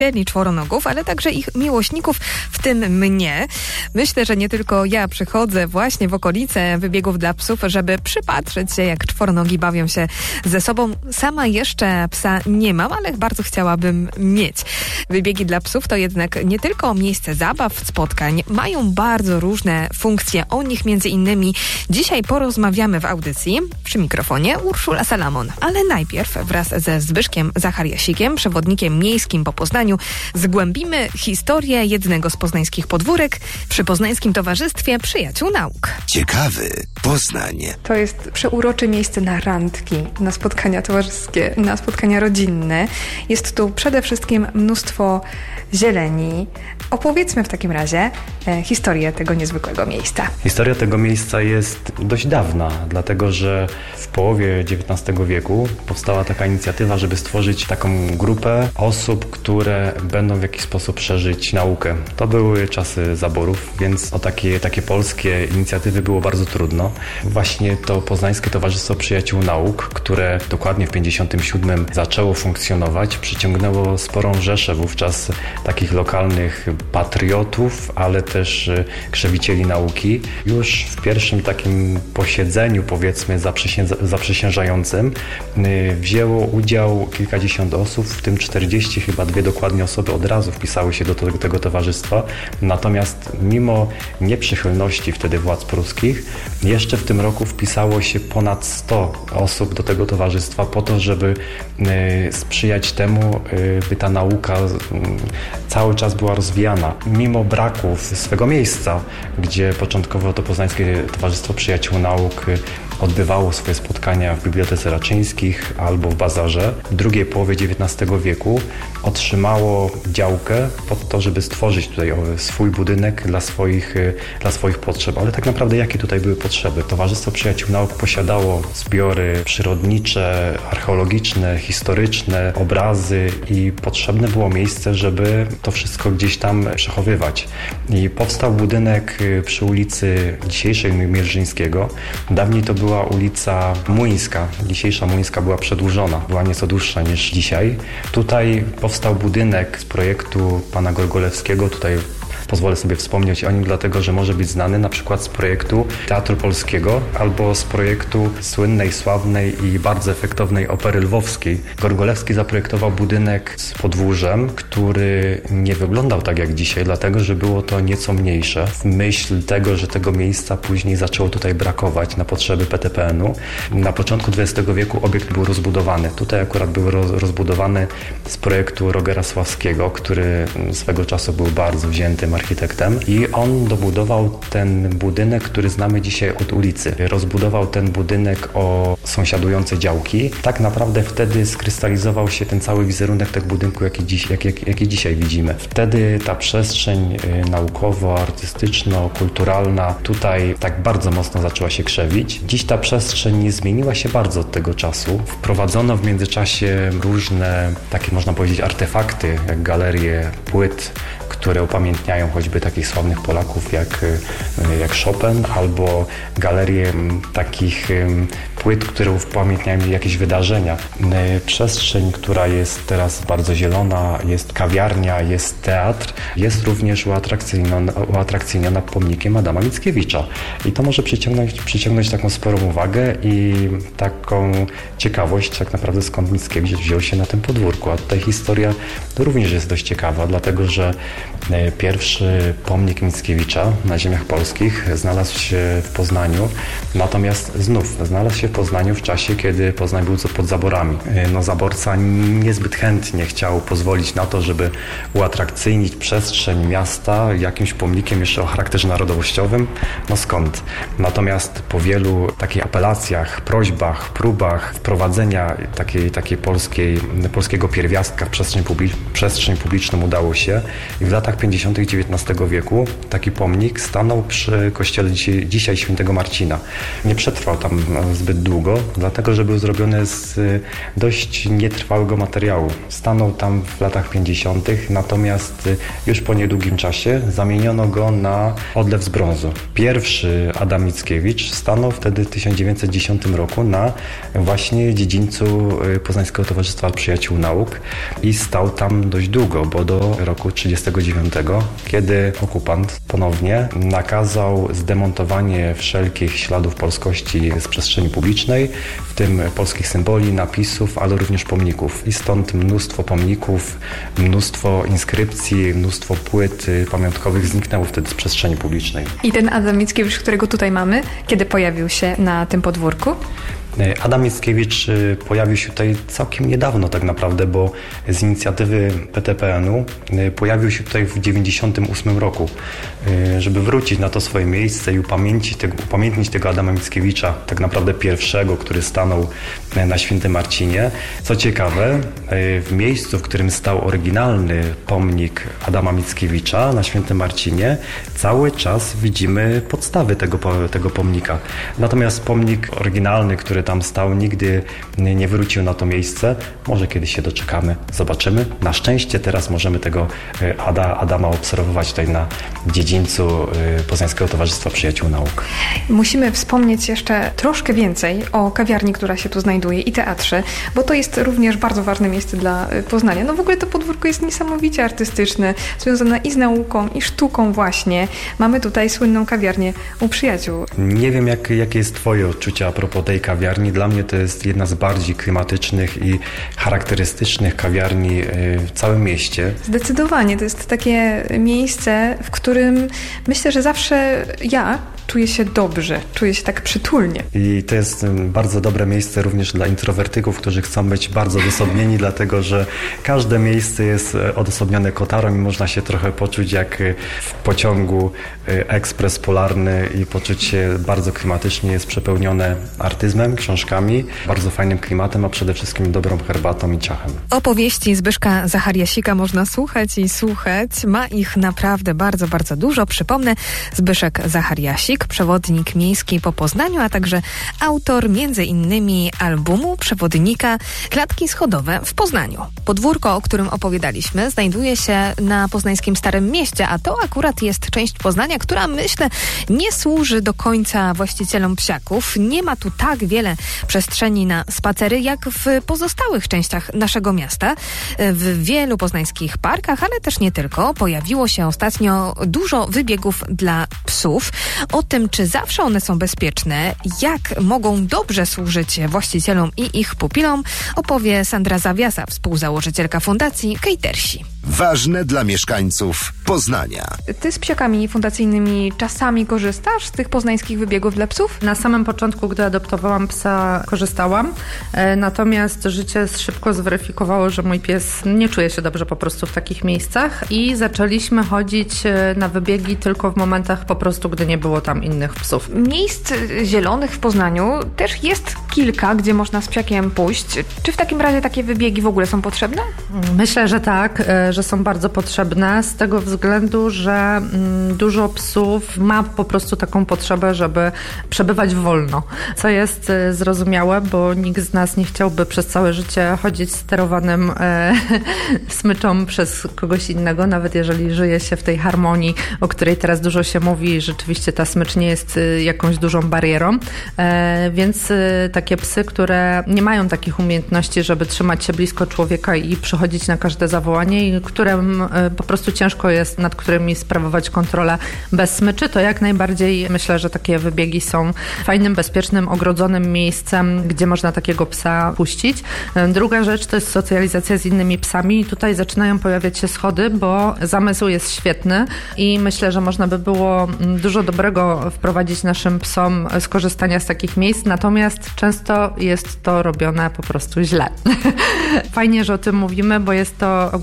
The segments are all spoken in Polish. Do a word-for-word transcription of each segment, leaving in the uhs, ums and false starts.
czworonogów, ale także ich miłośników, w tym mnie. Myślę, że nie tylko ja przychodzę właśnie w okolice wybiegów dla psów, żeby przypatrzeć się, jak czworonogi bawią się ze sobą. Sama jeszcze psa nie mam, ale bardzo chciałabym mieć. Wybiegi dla psów to jednak nie tylko miejsce zabaw, spotkań. Mają bardzo różne funkcje. O nich między innymi dzisiaj porozmawiamy w audycji. Przy mikrofonie Urszula Salamon. Ale najpierw wraz ze Zbyszkiem Zachariasikiem, przewodnikiem miejskim po Poznaniu, zgłębimy historię jednego z poznańskich podwórek przy Poznańskim Towarzystwie Przyjaciół Nauk. Ciekawy Poznań. To jest przeurocze miejsce na randki, na spotkania towarzyskie, na spotkania rodzinne. Jest tu przede wszystkim mnóstwo zieleni. Opowiedzmy w takim razie e, historię tego niezwykłego miejsca. Historia tego miejsca jest dość dawna, dlatego że w połowie dziewiętnastego wieku powstała taka inicjatywa, żeby stworzyć taką grupę osób, które będą w jakiś sposób szerzyć naukę. To były czasy zaborów, więc o takie, takie polskie inicjatywy było bardzo trudno. Właśnie to Poznańskie Towarzystwo Przyjaciół Nauk, które dokładnie w pięćdziesiątym siódmym zaczęło funkcjonować, przyciągnęło sporą rzeszę wówczas takich lokalnych patriotów, ale też krzewicieli nauki. Już w pierwszym takim posiedzeniu, powiedzmy, zaprzysiężającym wzięło udział kilkadziesiąt osób, w tym czterdzieści, chyba dwie dokładnie osoby od razu wpisały się do tego, tego towarzystwa. Natomiast mimo nieprzychylności wtedy władz pruskich, jeszcze w tym roku wpisało się ponad sto osób do tego towarzystwa po to, żeby sprzyjać temu, by ta nauka cały czas była rozwijana. Mimo braków swego miejsca, gdzie początkowo to Poznańskie Towarzystwo Przyjaciół Nauk odbywało swoje spotkania w Bibliotece Raczyńskich albo w Bazarze, w drugiej połowie dziewiętnastego wieku otrzymało działkę pod to, żeby stworzyć tutaj swój budynek dla swoich, dla swoich potrzeb. Ale tak naprawdę jakie tutaj były potrzeby? Towarzystwo Przyjaciół Nauk posiadało zbiory przyrodnicze, archeologiczne, historyczne, obrazy i potrzebne było miejsce, żeby to wszystko gdzieś tam przechowywać. I powstał budynek przy ulicy dzisiejszej Mierzyńskiego. Dawniej to była ulica Młyńska. Dzisiejsza Młyńska była przedłużona, była nieco dłuższa niż dzisiaj. Tutaj powstał budynek z projektu pana Gorgolewskiego. Tutaj pozwolę sobie wspomnieć o nim, dlatego że może być znany na przykład z projektu Teatru Polskiego albo z projektu słynnej, sławnej i bardzo efektownej Opery Lwowskiej. Gorgolewski zaprojektował budynek z podwórzem, który nie wyglądał tak jak dzisiaj, dlatego że było to nieco mniejsze. W myśl tego, że tego miejsca później zaczęło tutaj brakować na potrzeby P T P N u. Na początku dwudziestego wieku obiekt był rozbudowany. Tutaj akurat był rozbudowany z projektu Rogera Sławskiego, który swego czasu był bardzo wziętym architektem i on dobudował ten budynek, który znamy dzisiaj od ulicy. Rozbudował ten budynek o sąsiadujące działki. Tak naprawdę wtedy skrystalizował się ten cały wizerunek tego budynku, jaki, dziś, jak, jak, jaki dzisiaj widzimy. Wtedy ta przestrzeń naukowo-artystyczno-kulturalna tutaj tak bardzo mocno zaczęła się krzewić. Dziś ta przestrzeń nie zmieniła się bardzo od tego czasu. Wprowadzono w międzyczasie różne takie, można powiedzieć, artefakty, jak galerie płyt, które upamiętniają choćby takich sławnych Polaków jak, jak Chopin, albo galerie takich płyt, które upamiętniają jakieś wydarzenia. Przestrzeń, która jest teraz bardzo zielona, jest kawiarnia, jest teatr, jest również uatrakcyjniona, uatrakcyjniona pomnikiem Adama Mickiewicza. I to może przyciągnąć, przyciągnąć taką sporą uwagę i taką ciekawość tak naprawdę, skąd Mickiewicz wziął się na tym podwórku. A tutaj historia również jest dość ciekawa, dlatego że pierwszy pomnik Mickiewicza na ziemiach polskich znalazł się w Poznaniu, natomiast znów znalazł się w Poznaniu w czasie, kiedy Poznań był pod zaborami. No, zaborca niezbyt chętnie chciał pozwolić na to, żeby uatrakcyjnić przestrzeń miasta jakimś pomnikiem jeszcze o charakterze narodowościowym. No skąd? Natomiast po wielu takich apelacjach, prośbach, próbach wprowadzenia takiej, takiej polskiej, polskiego pierwiastka w przestrzeń, publicz- przestrzeń publiczną udało się i w latach pięćdziesiątych dziewiętnastego wieku taki pomnik stanął przy kościele dzisiaj, dzisiaj świętego Marcina. Nie przetrwał tam zbyt zbyt długo, dlatego że był zrobiony z dość nietrwałego materiału. Stanął tam w latach pięćdziesiątych, natomiast już po niedługim czasie zamieniono go na odlew z brązu. Pierwszy Adam Mickiewicz stanął wtedy w tysiąc dziewięćset dziesiątym roku na właśnie dziedzińcu Poznańskiego Towarzystwa Przyjaciół Nauk i stał tam dość długo, bo do roku trzydziestego dziewiątego, kiedy okupant ponownie nakazał zdemontowanie wszelkich śladów polskości z przestrzeni publicznej, w tym polskich symboli, napisów, ale również pomników. I stąd mnóstwo pomników, mnóstwo inskrypcji, mnóstwo płyt pamiątkowych zniknęło wtedy z przestrzeni publicznej. I ten Adam Mickiewicz, którego tutaj mamy, kiedy pojawił się na tym podwórku? Adam Mickiewicz pojawił się tutaj całkiem niedawno tak naprawdę, bo z inicjatywy P T P N-u pojawił się tutaj w dziewięćdziesiątym ósmym roku, żeby wrócić na to swoje miejsce i upamiętnić tego, upamiętnić tego Adama Mickiewicza, tak naprawdę pierwszego, który stanął na Świętym Marcinie. Co ciekawe, w miejscu, w którym stał oryginalny pomnik Adama Mickiewicza na Świętym Marcinie, cały czas widzimy podstawy tego, tego pomnika. Natomiast pomnik oryginalny, który tam stał, nigdy nie wrócił na to miejsce. Może kiedyś się doczekamy, zobaczymy. Na szczęście teraz możemy tego Ada, Adama obserwować tutaj na dziedzińcu Poznańskiego Towarzystwa Przyjaciół Nauk. Musimy wspomnieć jeszcze troszkę więcej o kawiarni, która się tu znajduje i teatrze, bo to jest również bardzo ważne miejsce dla Poznania. No w ogóle to podwórko jest niesamowicie artystyczne, związane i z nauką, i sztuką właśnie. Mamy tutaj słynną kawiarnię u przyjaciół. Nie wiem, jak, jakie jest twoje odczucie a propos tej kawiarni. Dla mnie to jest jedna z bardziej klimatycznych i charakterystycznych kawiarni w całym mieście. Zdecydowanie. To jest takie miejsce, w którym myślę, że zawsze ja czuję się dobrze, czuję się tak przytulnie. I to jest bardzo dobre miejsce również dla introwertyków, którzy chcą być bardzo odosobnieni, dlatego że każde miejsce jest odosobnione kotarą i można się trochę poczuć jak w pociągu ekspres polarny i poczuć się bardzo klimatycznie. Jest przepełnione artyzmem, książkami, bardzo fajnym klimatem, a przede wszystkim dobrą herbatą i ciachem. Opowieści Zbyszka Zachariasika można słuchać i słuchać. Ma ich naprawdę bardzo, bardzo dużo. Przypomnę, Zbyszek Zachariasik, przewodnik miejski po Poznaniu, a także autor między innymi albumu przewodnika Klatki schodowe w Poznaniu. Podwórko, o którym opowiadaliśmy, znajduje się na poznańskim Starym Mieście, a to akurat jest część Poznania, która, myślę, nie służy do końca właścicielom psiaków. Nie ma tu tak wiele przestrzeni na spacery, jak w pozostałych częściach naszego miasta. W wielu poznańskich parkach, ale też nie tylko, pojawiło się ostatnio dużo wybiegów dla psów. O tym, czy zawsze one są bezpieczne, jak mogą dobrze służyć właścicielom i ich pupilom, opowie Sandra Zawiasa, współzałożycielka fundacji Kejtersi. Ważne dla mieszkańców Poznania. Ty z psiakami fundacyjnymi czasami korzystasz z tych poznańskich wybiegów dla psów? Na samym początku, gdy adoptowałam psa, korzystałam, e, natomiast życie szybko zweryfikowało, że mój pies nie czuje się dobrze po prostu w takich miejscach i zaczęliśmy chodzić na wybiegi tylko w momentach po prostu, gdy nie było tam innych psów. Miejsc zielonych w Poznaniu też jest kilka, gdzie można z psiakiem pójść. Czy w takim razie takie wybiegi w ogóle są potrzebne? Myślę, że tak, że są bardzo potrzebne z tego względu, że dużo psów ma po prostu taką potrzebę, żeby przebywać wolno, co jest zrozumiałe, bo nikt z nas nie chciałby przez całe życie chodzić sterowanym e, smyczą przez kogoś innego, nawet jeżeli żyje się w tej harmonii, o której teraz dużo się mówi, rzeczywiście ta smycz nie jest jakąś dużą barierą, e, więc takie psy, które nie mają takich umiejętności, żeby trzymać się blisko człowieka i przychodzić na każde zawołanie i którym po prostu ciężko jest, nad którymi sprawować kontrolę bez smyczy, to jak najbardziej myślę, że takie wybiegi są fajnym, bezpiecznym, ogrodzonym miejscem, gdzie można takiego psa puścić. Druga rzecz to jest socjalizacja z innymi psami i tutaj zaczynają pojawiać się schody, bo zamysł jest świetny i myślę, że można by było dużo dobrego wprowadzić naszym psom z korzystania z takich miejsc, natomiast często jest to robione po prostu źle. Fajnie, że o tym mówimy, bo jest to ogromnie ważne.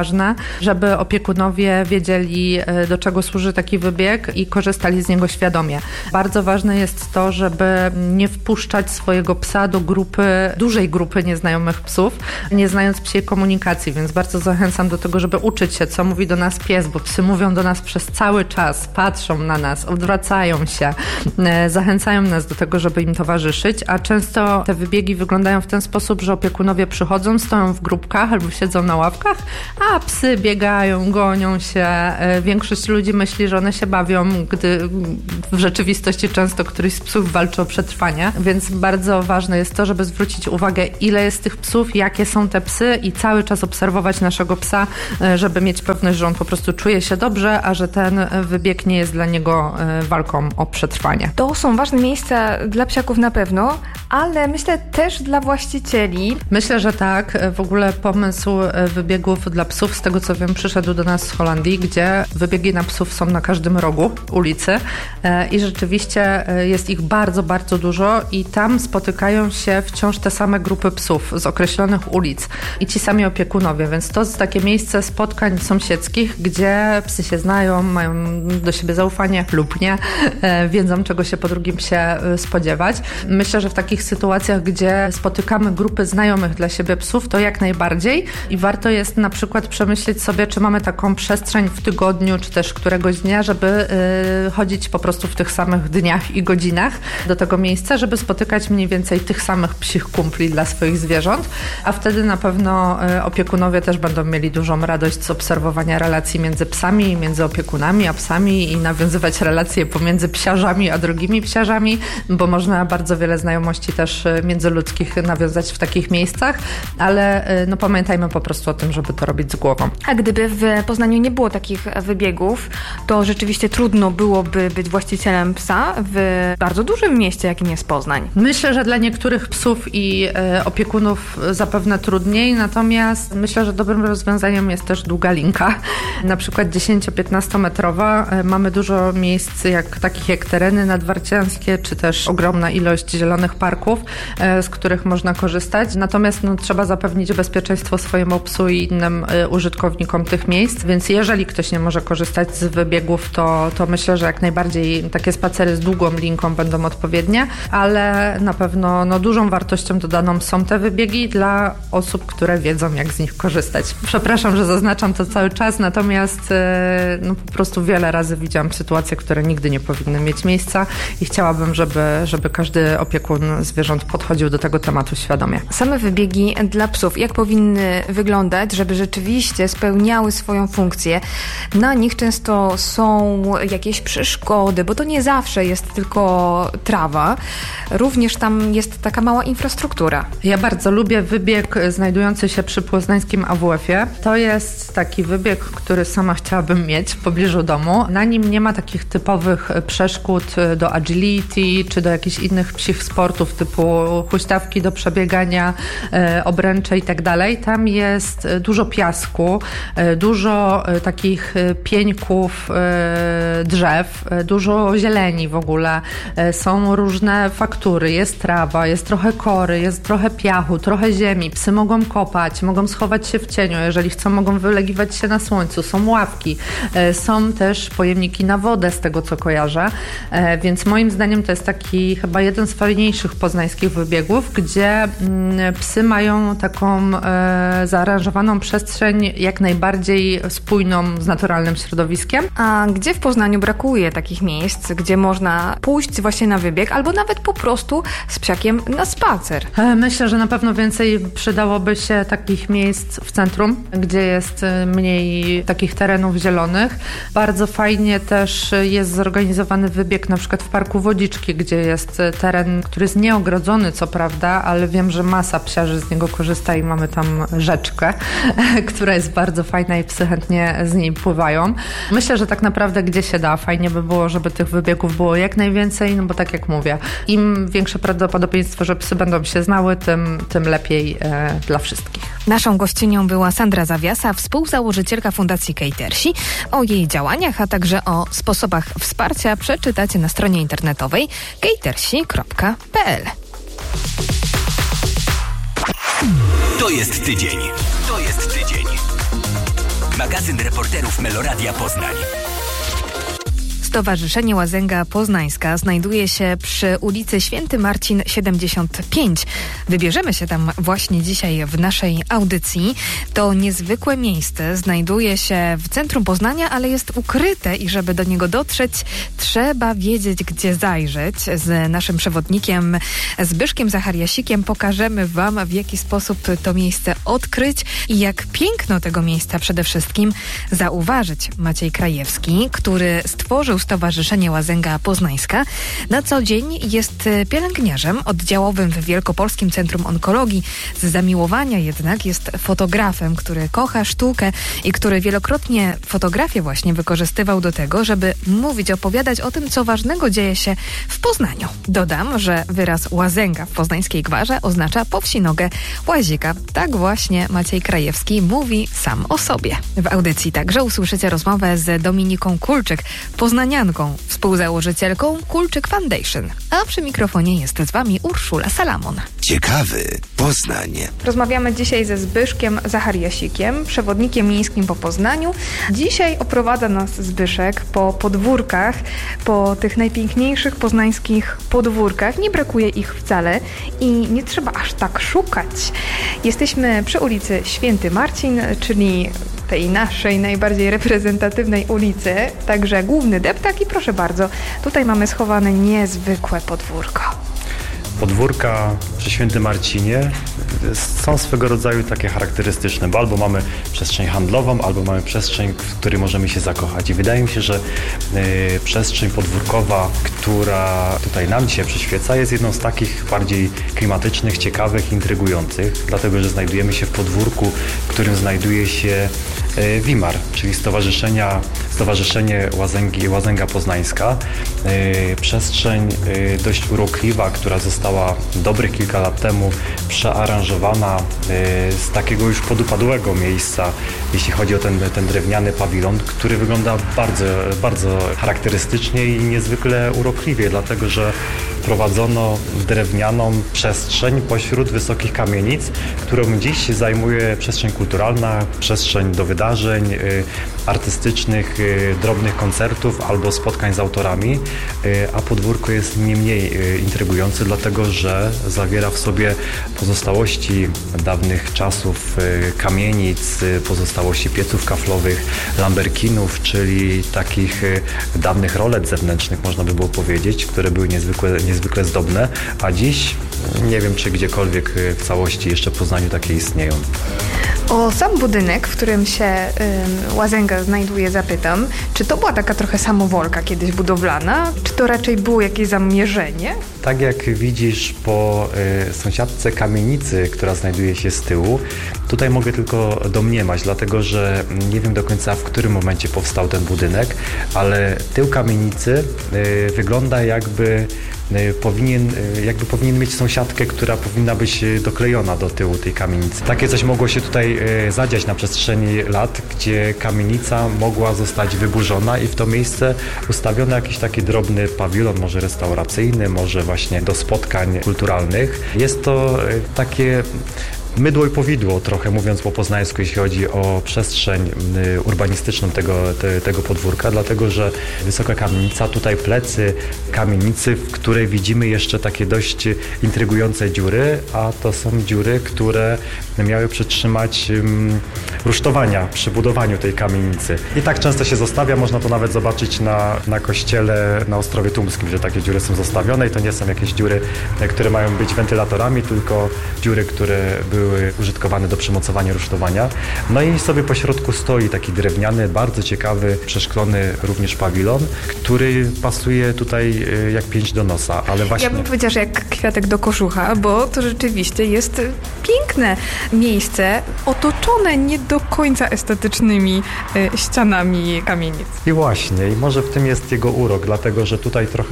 ważne, żeby opiekunowie wiedzieli, do czego służy taki wybieg i korzystali z niego świadomie. Bardzo ważne jest to, żeby nie wpuszczać swojego psa do grupy, dużej grupy nieznajomych psów, nie znając psiej komunikacji, więc bardzo zachęcam do tego, żeby uczyć się, co mówi do nas pies, bo psy mówią do nas przez cały czas, patrzą na nas, odwracają się, zachęcają nas do tego, żeby im towarzyszyć, a często te wybiegi wyglądają w ten sposób, że opiekunowie przychodzą, stoją w grupkach albo siedzą na ławkach, a psy biegają, gonią się. Większość ludzi myśli, że one się bawią, gdy w rzeczywistości często któryś z psów walczy o przetrwanie, więc bardzo ważne jest to, żeby zwrócić uwagę, ile jest tych psów, jakie są te psy i cały czas obserwować naszego psa, żeby mieć pewność, że on po prostu czuje się dobrze, a że ten wybieg nie jest dla niego walką o przetrwanie. To są ważne miejsca dla psiaków na pewno, ale myślę też dla właścicieli. Myślę, że tak. W ogóle pomysł wybiegów dla psów, z tego co wiem, przyszedł do nas z Holandii, gdzie wybiegi na psów są na każdym rogu ulicy i rzeczywiście jest ich bardzo, bardzo dużo i tam spotykają się wciąż te same grupy psów z określonych ulic i ci sami opiekunowie, więc to jest takie miejsce spotkań sąsiedzkich, gdzie psy się znają, mają do siebie zaufanie lub nie, wiedzą, czego się po drugim psie spodziewać. Myślę, że w takich sytuacjach, gdzie spotykamy grupy znajomych dla siebie psów, to jak najbardziej i warto jest na przykład przemyśleć sobie, czy mamy taką przestrzeń w tygodniu, czy też któregoś dnia, żeby y, chodzić po prostu w tych samych dniach i godzinach do tego miejsca, żeby spotykać mniej więcej tych samych psich kumpli dla swoich zwierząt, a wtedy na pewno y, opiekunowie też będą mieli dużą radość z obserwowania relacji między psami, między opiekunami a psami i nawiązywać relacje pomiędzy psiarzami a drugimi psiarzami, bo można bardzo wiele znajomości też międzyludzkich nawiązać w takich miejscach, ale no pamiętajmy po prostu o tym, żeby to robić z głową. A gdyby w Poznaniu nie było takich wybiegów, to rzeczywiście trudno byłoby być właścicielem psa w bardzo dużym mieście, jakim jest Poznań. Myślę, że dla niektórych psów i e, opiekunów zapewne trudniej, natomiast myślę, że dobrym rozwiązaniem jest też długa linka. Na przykład dziesięcio-piętnastometrowa. Mamy dużo miejsc jak, takich jak tereny nadwarcianskie, czy też ogromna ilość zielonych parków, e, z których można korzystać. Natomiast no, trzeba zapewnić bezpieczeństwo swojemu psu i innym e, użytkownikom tych miejsc, więc jeżeli ktoś nie może korzystać z wybiegów, to, to myślę, że jak najbardziej takie spacery z długą linką będą odpowiednie, ale na pewno no, dużą wartością dodaną są te wybiegi dla osób, które wiedzą, jak z nich korzystać. Przepraszam, że zaznaczam to cały czas, natomiast e, no, po prostu wiele razy widziałam sytuacje, które nigdy nie powinny mieć miejsca i chciałabym, żeby, żeby każdy opiekun zwierząt podchodził do tego tematu świadomie. Same wybiegi dla psów, jak powinny wyglądać, żeby rzeczywiście spełniały swoją funkcję? Na nich często są jakieś przeszkody, bo to nie zawsze jest tylko trawa. Również tam jest taka mała infrastruktura. Ja bardzo lubię wybieg znajdujący się przy poznańskim A W F-ie. To jest taki wybieg, który sama chciałabym mieć w pobliżu domu. Na nim nie ma takich typowych przeszkód do agility czy do jakichś innych psich sportów typu huśtawki do przebiegania, obręcze i tak dalej. Tam jest dużo piasku, dużo takich pieńków drzew, dużo zieleni w ogóle. Są różne faktury, jest trawa, jest trochę kory, jest trochę piachu, trochę ziemi. Psy mogą kopać, mogą schować się w cieniu, jeżeli chcą, mogą wylegiwać się na słońcu. Są ławki, są też pojemniki na wodę, z tego co kojarzę, więc moim zdaniem to jest taki chyba jeden z fajniejszych poznańskich wybiegów, gdzie psy mają taką zaaranżowaną przestrzeń jak najbardziej spójną z naturalnym środowiskiem. A gdzie w Poznaniu brakuje takich miejsc, gdzie można pójść właśnie na wybieg, albo nawet po prostu z psiakiem na spacer? Myślę, że na pewno więcej przydałoby się takich miejsc w centrum, gdzie jest mniej takich terenów zielonych. Bardzo fajnie też jest zorganizowany wybieg na przykład w Parku Wodziczki, gdzie jest teren, który jest nieogrodzony, co prawda, ale wiem, że masa psiarzy z niego korzysta i mamy tam rzeczkę, która jest bardzo fajna i psy chętnie z niej pływają. Myślę, że tak naprawdę gdzie się da, fajnie by było, żeby tych wybiegów było jak najwięcej, no bo tak jak mówię, im większe prawdopodobieństwo, że psy będą się znały, tym, tym lepiej e, dla wszystkich. Naszą gościnią była Sandra Zawiasa, współzałożycielka Fundacji Catersi. O jej działaniach, a także o sposobach wsparcia przeczytacie na stronie internetowej catersi kropka p l. To jest tydzień. To jest tydzień. magazyn reporterów Meloradia Poznań. Stowarzyszenie Łazęga Poznańska znajduje się przy ulicy Święty Marcin siedemdziesiąt pięć. Wybierzemy się tam właśnie dzisiaj w naszej audycji. To niezwykłe miejsce znajduje się w centrum Poznania, ale jest ukryte i żeby do niego dotrzeć, trzeba wiedzieć, gdzie zajrzeć. Z naszym przewodnikiem Zbyszkiem Zachariasikiem pokażemy Wam, w jaki sposób to miejsce odkryć i jak piękno tego miejsca przede wszystkim zauważyć. Maciej Krajewski, który stworzył Stowarzyszenie Łazęga Poznańska, na co dzień jest pielęgniarzem oddziałowym w Wielkopolskim Centrum Onkologii. Z zamiłowania jednak jest fotografem, który kocha sztukę i który wielokrotnie fotografię właśnie wykorzystywał do tego, żeby mówić, opowiadać o tym, co ważnego dzieje się w Poznaniu. Dodam, że wyraz Łazęga w poznańskiej gwarze oznacza po wsi nogę łazika. Tak właśnie Maciej Krajewski mówi sam o sobie. W audycji także usłyszycie rozmowę z Dominiką Kulczyk, poznanianką, współzałożycielką Kulczyk Foundation. A przy mikrofonie jest z Wami Urszula Salamon. Ciekawy Poznań. Rozmawiamy dzisiaj ze Zbyszkiem Zachariasikiem, przewodnikiem miejskim po Poznaniu. Dzisiaj oprowadza nas Zbyszek po podwórkach, po tych najpiękniejszych poznańskich podwórkach. Nie brakuje ich wcale i nie trzeba aż tak szukać. Jesteśmy przy ulicy Święty Marcin, czyli tej naszej najbardziej reprezentatywnej ulicy, także główny deptak i proszę bardzo, tutaj mamy schowane niezwykłe podwórko. Podwórka przy Świętym Marcinie są swego rodzaju takie charakterystyczne, bo albo mamy przestrzeń handlową, albo mamy przestrzeń, w której możemy się zakochać. I wydaje mi się, że y, przestrzeń podwórkowa, która tutaj nam dzisiaj przyświeca, jest jedną z takich bardziej klimatycznych, ciekawych, intrygujących, dlatego że znajdujemy się w podwórku, w którym znajduje się y, Wimar, czyli Stowarzyszenia, Stowarzyszenie Łazęgi, Łazęga Poznańska. Y, przestrzeń y, dość urokliwa, która została dobrych kilka lat temu przearanżowana z takiego już podupadłego miejsca, jeśli chodzi o ten, ten drewniany pawilon, który wygląda bardzo, bardzo charakterystycznie i niezwykle urokliwie, dlatego że prowadzono drewnianą przestrzeń pośród wysokich kamienic, którą dziś zajmuje przestrzeń kulturalna, przestrzeń do wydarzeń artystycznych, drobnych koncertów albo spotkań z autorami, a podwórko jest nie mniej intrygujące, dlatego że zawiera w sobie pozostałości dawnych czasów kamienic, pozostałości pieców kaflowych, lamberkinów, czyli takich dawnych rolet zewnętrznych, można by było powiedzieć, które były niezwykle, niezwykle zdobne, a dziś nie wiem, czy gdziekolwiek w całości jeszcze w Poznaniu takie istnieją. O sam budynek, w którym się y, Łazęga znajduje, zapytam, czy to była taka trochę samowolka kiedyś budowlana, czy to raczej było jakieś zamierzenie? Tak jak widzisz po y, sąsiadce kamienicy, która znajduje się z tyłu, tutaj mogę tylko domniemać, dlatego że nie wiem do końca, w którym momencie powstał ten budynek, ale tył kamienicy y, wygląda jakby powinien, jakby powinien mieć sąsiadkę, która powinna być doklejona do tyłu tej kamienicy. Takie coś mogło się tutaj zadziać na przestrzeni lat, gdzie kamienica mogła zostać wyburzona i w to miejsce ustawiono jakiś taki drobny pawilon, może restauracyjny, może właśnie do spotkań kulturalnych. Jest to takie mydło i powidło, trochę mówiąc po poznańsku, jeśli chodzi o przestrzeń urbanistyczną tego, te, tego podwórka, dlatego że wysoka kamienica, tutaj plecy kamienicy, w której widzimy jeszcze takie dość intrygujące dziury, a to są dziury, które miały przytrzymać um, rusztowania przy budowaniu tej kamienicy. I tak często się zostawia, można to nawet zobaczyć na, na kościele na Ostrowie Tumskim, że takie dziury są zostawione i to nie są jakieś dziury, które mają być wentylatorami, tylko dziury, które były były użytkowane do przymocowania rusztowania. No i sobie po środku stoi taki drewniany, bardzo ciekawy, przeszklony również pawilon, który pasuje tutaj jak pięść do nosa, ale właśnie... Ja bym powiedziała, że jak kwiatek do koszucha, bo to rzeczywiście jest piękne miejsce, otoczone nie do końca estetycznymi ścianami kamienic. I właśnie, i może w tym jest jego urok, dlatego że tutaj trochę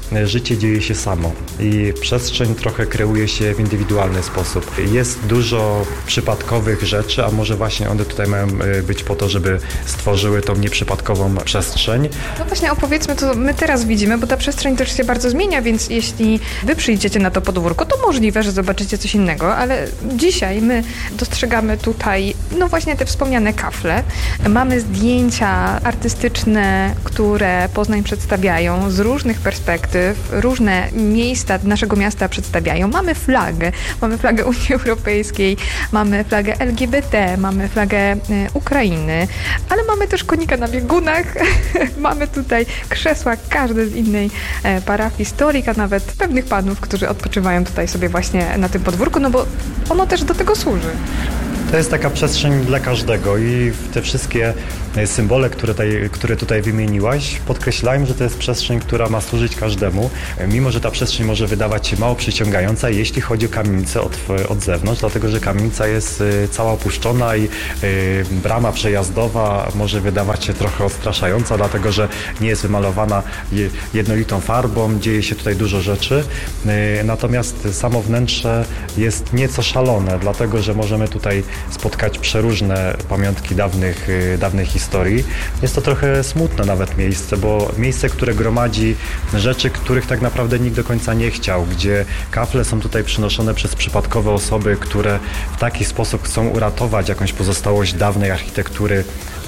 życie dzieje się samo i przestrzeń trochę kreuje się w indywidualny sposób. Jest dużo przypadkowych rzeczy, a może właśnie one tutaj mają być po to, żeby stworzyły tą nieprzypadkową przestrzeń. No właśnie opowiedzmy, co my teraz widzimy, bo ta przestrzeń też się bardzo zmienia, więc jeśli wy przyjdziecie na to podwórko, to możliwe, że zobaczycie coś innego, ale dzisiaj my dostrzegamy tutaj, no właśnie te wspomniane kafle. Mamy zdjęcia artystyczne, które Poznań przedstawiają z różnych perspektyw, różne miejsca naszego miasta przedstawiają. Mamy flagę, mamy flagę Unii Europejskiej, mamy flagę L G B T, mamy flagę Ukrainy, ale mamy też konika na biegunach, mamy tutaj krzesła, każde z innej parafii, stolik, a nawet pewnych panów, którzy odpoczywają tutaj sobie właśnie na tym podwórku, no bo ono też do tego służy. To jest taka przestrzeń dla każdego i te wszystkie symbole, które tutaj, które tutaj wymieniłaś, podkreślają, że to jest przestrzeń, która ma służyć każdemu, mimo że ta przestrzeń może wydawać się mało przyciągająca, jeśli chodzi o kamienicę od, od zewnątrz, dlatego że kamienica jest cała opuszczona i y, brama przejazdowa może wydawać się trochę odstraszająca, dlatego że nie jest wymalowana jednolitą farbą, dzieje się tutaj dużo rzeczy, y, natomiast samo wnętrze jest nieco szalone, dlatego że możemy tutaj spotkać przeróżne pamiątki dawnych, dawnej historii. Jest to trochę smutne nawet miejsce, bo miejsce, które gromadzi rzeczy, których tak naprawdę nikt do końca nie chciał, gdzie kafle są tutaj przynoszone przez przypadkowe osoby, które w taki sposób chcą uratować jakąś pozostałość dawnej architektury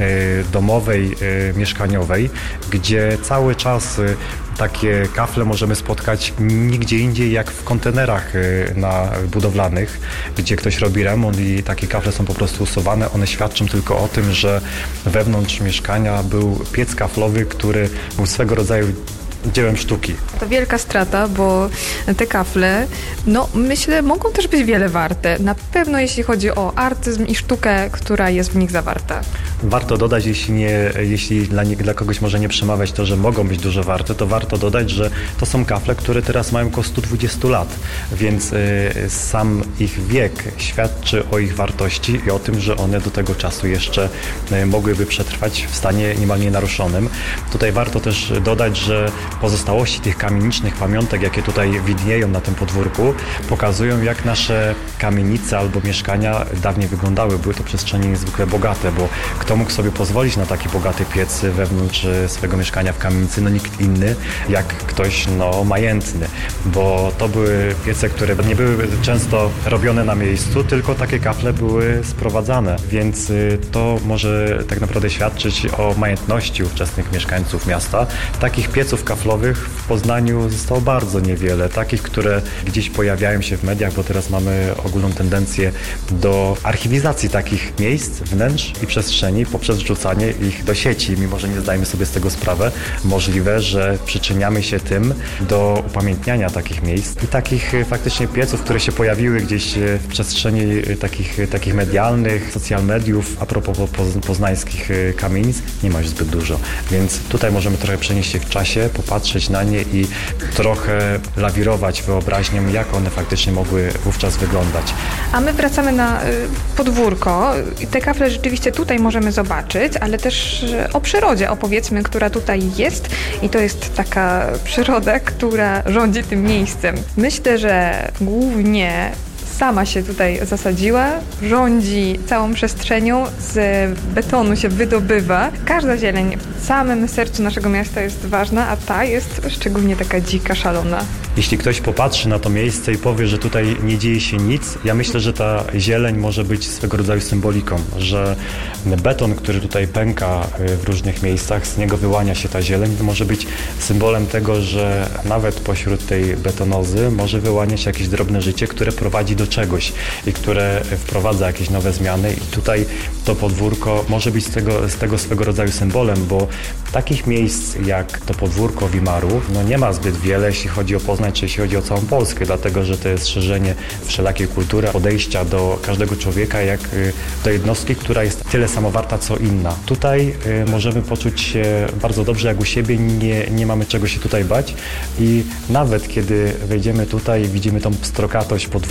domowej, mieszkaniowej, gdzie cały czas takie kafle możemy spotkać nigdzie indziej jak w kontenerach na budowlanych, gdzie ktoś robi remont i takie kafle są po prostu usuwane. One świadczą tylko o tym, że wewnątrz mieszkania był piec kaflowy, który był swego rodzaju dziełem sztuki. To wielka strata, bo te kafle, no myślę, mogą też być wiele warte. Na pewno jeśli chodzi o artyzm i sztukę, która jest w nich zawarta. Warto dodać, jeśli, nie, jeśli dla, nie, dla kogoś może nie przemawiać to, że mogą być dużo warte, to warto dodać, że to są kafle, które teraz mają około sto dwadzieścia lat, więc y, sam ich wiek świadczy o ich wartości i o tym, że one do tego czasu jeszcze y, mogłyby przetrwać w stanie niemal nienaruszonym. Tutaj warto też dodać, że pozostałości tych kamienicznych pamiątek, jakie tutaj widnieją na tym podwórku, pokazują, jak nasze kamienice albo mieszkania dawniej wyglądały. Były to przestrzenie niezwykle bogate, bo kto mógł sobie pozwolić na taki bogaty piec wewnątrz swojego mieszkania w kamienicy? No nikt inny, jak ktoś no, majętny, bo to były piece, które nie były często robione na miejscu, tylko takie kafle były sprowadzane, więc to może tak naprawdę świadczyć o majętności ówczesnych mieszkańców miasta. Takich pieców kaflowych w Poznaniu zostało bardzo niewiele, takich, które gdzieś pojawiają się w mediach, bo teraz mamy ogólną tendencję do archiwizacji takich miejsc, wnętrz i przestrzeni poprzez wrzucanie ich do sieci, mimo że nie zdajemy sobie z tego sprawę. Możliwe, że przyczyniamy się tym do upamiętniania takich miejsc i takich faktycznie pieców, które się pojawiły gdzieś w przestrzeni takich, takich medialnych, social mediów, a propos poznańskich kamienic, nie ma już zbyt dużo, więc tutaj możemy trochę przenieść się w czasie, popatrzeć na nie i trochę lawirować wyobraźnią, jak one faktycznie mogły wówczas wyglądać. A my wracamy na podwórko. Te kafle rzeczywiście tutaj możemy zobaczyć, ale też o przyrodzie opowiedzmy, która tutaj jest i to jest taka przyroda, która rządzi tym miejscem. Myślę, że głównie sama się tutaj zasadziła, rządzi całą przestrzenią, z betonu się wydobywa. Każda zieleń w samym sercu naszego miasta jest ważna, a ta jest szczególnie taka dzika, szalona. Jeśli ktoś popatrzy na to miejsce i powie, że tutaj nie dzieje się nic, ja myślę, że ta zieleń może być swego rodzaju symboliką, że beton, który tutaj pęka w różnych miejscach, z niego wyłania się ta zieleń, może być symbolem tego, że nawet pośród tej betonozy może wyłaniać się jakieś drobne życie, które prowadzi do czegoś i które wprowadza jakieś nowe zmiany i tutaj to podwórko może być z tego, z tego swego rodzaju symbolem, bo takich miejsc jak to podwórko Wimaru no nie ma zbyt wiele, jeśli chodzi o Poznań, czy jeśli chodzi o całą Polskę, dlatego że to jest szerzenie wszelakiej kultury, podejścia do każdego człowieka jak do jednostki, która jest tyle samo warta, co inna. Tutaj możemy poczuć się bardzo dobrze jak u siebie, nie, nie mamy czego się tutaj bać i nawet kiedy wejdziemy tutaj i widzimy tą pstrokatość podwórkową,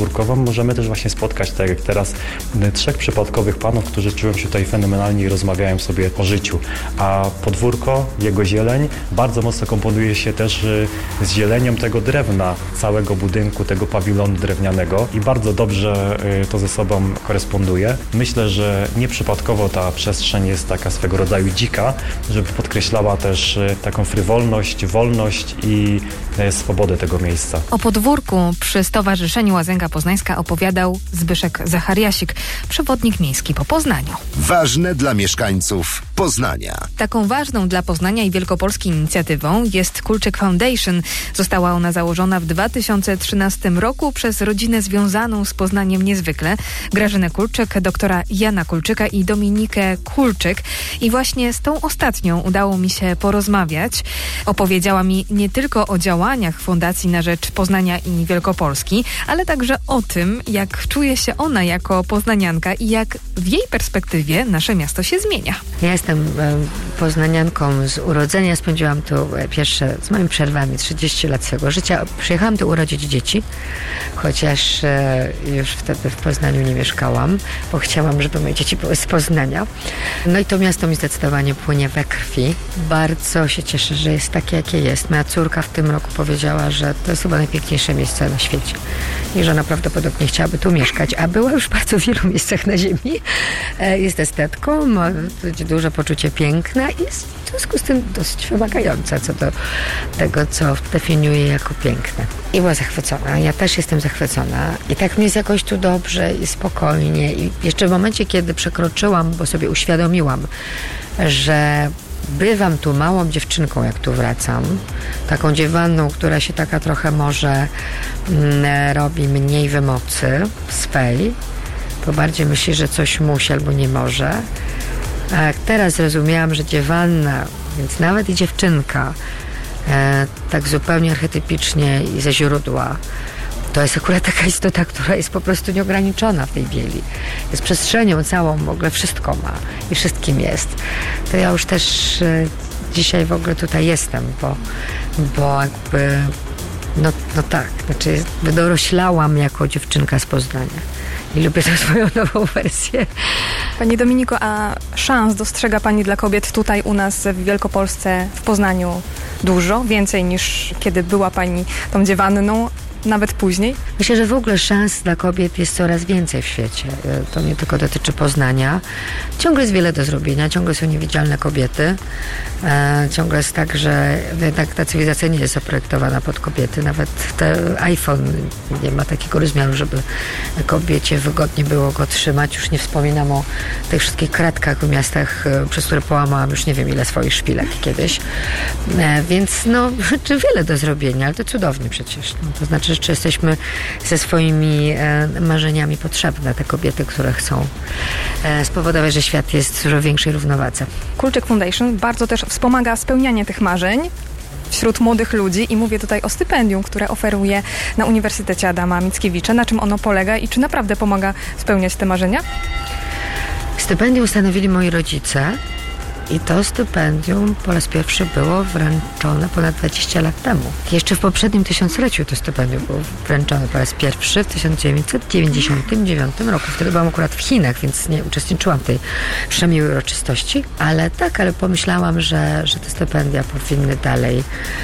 możemy też właśnie spotkać, tak jak teraz, trzech przypadkowych panów, którzy czują się tutaj fenomenalnie i rozmawiają sobie o życiu. A podwórko, jego zieleń bardzo mocno komponuje się też z zielenią tego drewna, całego budynku, tego pawilonu drewnianego i bardzo dobrze to ze sobą koresponduje. Myślę, że nieprzypadkowo ta przestrzeń jest taka swego rodzaju dzika, żeby podkreślała też taką frywolność, wolność i swobodę tego miejsca. O podwórku przy Stowarzyszeniu Łazęga Poznańska opowiadał Zbyszek Zachariasik, przewodnik miejski po Poznaniu. Ważne dla mieszkańców Poznania. Taką ważną dla Poznania i Wielkopolski inicjatywą jest Kulczyk Foundation. Została ona założona w dwa tysiące trzynastym roku przez rodzinę związaną z Poznaniem niezwykle. Grażynę Kulczyk, doktora Jana Kulczyka i Dominikę Kulczyk. I właśnie z tą ostatnią udało mi się porozmawiać. Opowiedziała mi nie tylko o działaniach Fundacji na rzecz Poznania i Wielkopolski, ale także o tym, jak czuje się ona jako poznanianka i jak w jej perspektywie nasze miasto się zmienia. Ja jestem poznanianką z urodzenia. Spędziłam tu pierwsze, z moimi przerwami, trzydzieści lat swojego życia. Przyjechałam tu urodzić dzieci, chociaż już wtedy w Poznaniu nie mieszkałam, bo chciałam, żeby moje dzieci były z Poznania. No i to miasto mi zdecydowanie płynie we krwi. Bardzo się cieszę, że jest takie, jakie jest. Moja córka w tym roku powiedziała, że to jest chyba najpiękniejsze miejsce na świecie i że ona prawdopodobnie chciałaby tu mieszkać, a była już w bardzo wielu miejscach na ziemi. Jest estetką, ma duże poczucie piękna i jest w związku z tym dosyć wymagająca co do tego, co definiuje jako piękne. I była zachwycona. Ja też jestem zachwycona. I tak mi jest jakoś tu dobrze i spokojnie. I jeszcze w momencie, kiedy przekroczyłam, bo sobie uświadomiłam, że bywam tu małą dziewczynką, jak tu wracam. Taką dziewanną, która się taka trochę może mm, robi mniej wymocy swej, bo bardziej myśli, że coś musi albo nie może. A jak teraz zrozumiałam, że dziewanna, więc nawet i dziewczynka, e, tak zupełnie archetypicznie i ze źródła, to jest akurat taka istota, która jest po prostu nieograniczona w tej bieli. Jest przestrzenią całą, w ogóle wszystko ma i wszystkim jest. To ja już też e, dzisiaj w ogóle tutaj jestem, bo, bo jakby, no, no tak, znaczy wydoroślałam jako dziewczynka z Poznania. I lubię tę swoją nową wersję. Pani Dominiko, a szans dostrzega Pani dla kobiet tutaj u nas w Wielkopolsce, w Poznaniu dużo? Więcej niż kiedy była Pani tą dziewanną, nawet później? Myślę, że w ogóle szans dla kobiet jest coraz więcej w świecie. To nie tylko dotyczy Poznania. Ciągle jest wiele do zrobienia, ciągle są niewidzialne kobiety. E, ciągle jest tak, że jednak ta cywilizacja nie jest zaprojektowana pod kobiety. Nawet ten iPhone nie ma takiego rozmiaru, żeby kobiecie wygodnie było go trzymać. Już nie wspominam o tych wszystkich kratkach w miastach, przez które połamałam już nie wiem ile swoich szpilek kiedyś. E, więc no, wiele do zrobienia, ale to cudownie przecież. No, to znaczy, czy jesteśmy ze swoimi e, marzeniami potrzebne, te kobiety, które chcą e, spowodować, że świat jest w dużo większej równowadze. Kulczyk Foundation bardzo też wspomaga spełnianie tych marzeń wśród młodych ludzi i mówię tutaj o stypendium, które oferuje na Uniwersytecie Adama Mickiewicza. Na czym ono polega i czy naprawdę pomaga spełniać te marzenia? Stypendium ustanowili moi rodzice. I to stypendium po raz pierwszy było wręczone ponad dwadzieścia lat temu. Jeszcze w poprzednim tysiącleciu to stypendium było wręczone po raz pierwszy w tysiąc dziewięćset dziewięćdziesiątym dziewiątym roku. Wtedy byłam akurat w Chinach, więc nie uczestniczyłam w tej przemiłej uroczystości. Ale tak, ale pomyślałam, że, że te stypendia powinny dalej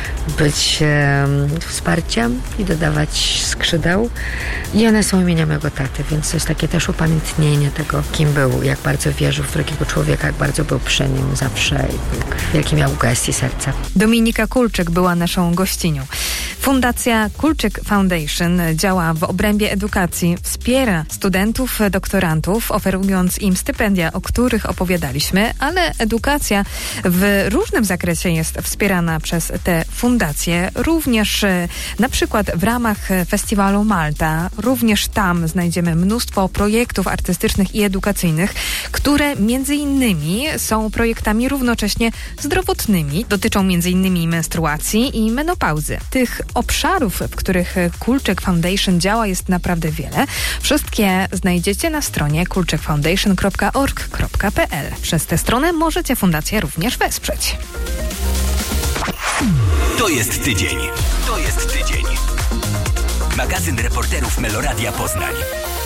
być e, wsparciem i dodawać skrzydeł. I one są imienia mojego taty, więc to jest takie też upamiętnienie tego, kim był, jak bardzo wierzył w drugiego człowieka, jak bardzo był przy nim zawsze, wielki miał gest i serce. Dominika Kulczyk była naszą gościnią. Fundacja Kulczyk Foundation działa w obrębie edukacji, wspiera studentów, doktorantów, oferując im stypendia, o których opowiadaliśmy, ale edukacja w różnym zakresie jest wspierana przez te fundacje, również na przykład w ramach festiwalu Malta. Również tam znajdziemy mnóstwo projektów artystycznych i edukacyjnych, które między innymi są projektami równocześnie zdrowotnymi. Dotyczą między innymi menstruacji i menopauzy. Tych obszarów, w których Kulczyk Foundation działa, jest naprawdę wiele. Wszystkie znajdziecie na stronie kulczyk foundation kropka org kropka p l. Przez tę stronę możecie fundację również wesprzeć. To jest tydzień. To jest tydzień. Magazyn reporterów Meloradia Poznań.